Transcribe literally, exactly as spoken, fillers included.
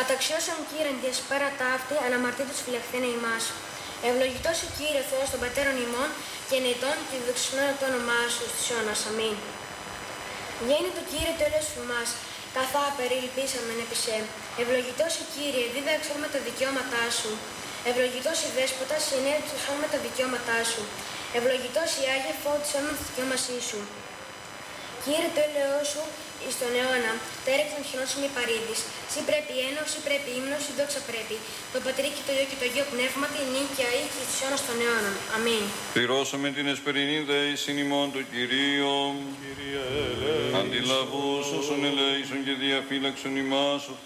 Καταξιώσαν Κύριε διασπέρα ταύτη, αναμαρτήτως φυλαχθένε ημάς. Ευλογητός ο Κύριε Θεός των πατέρων ημών και νετών και δοξασμένο το όνομά σου στους αιώνας. Αμήν. Γέννη το Κύριε το έλεος φημάς, καθά περιλυπήσαμεν επί σε. Ευλογητός ο Κύριε, δίδαξον με τα δικαιώματά σου. Ευλογητός η Δέσποτας, συνέδειξον με τα δικαιώματά σου. Ευλογητός η Άγιε, φώτισον με τη δικαιώμασή σου. Κύριε το έλεος σου εις τον αιώνα, τέρεξ των χειρών σου μη παρήδης. Συ πρέπει ένος, συ πρέπει ύμνος, συ δόξα πρέπει. Το Πατρί και το Υιό και το Αγίο Πνεύματι, νίκαια ή και στους αιώνας των αιώνων. Αμήν. Πληρώσαμε την εσπερινή δέησιν ημών του Κυρίου. Κύριε ελέησον. Αντιλαβούς όσων ελέησον και διαφύλαξον ημάς,